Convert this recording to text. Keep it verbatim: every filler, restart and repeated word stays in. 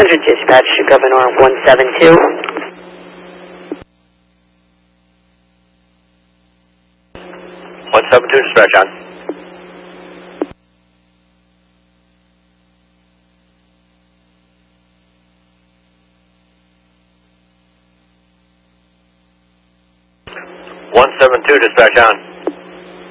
hundred dispatch to Governor one seven two. one seven two, dispatch on. one seven two, dispatch on.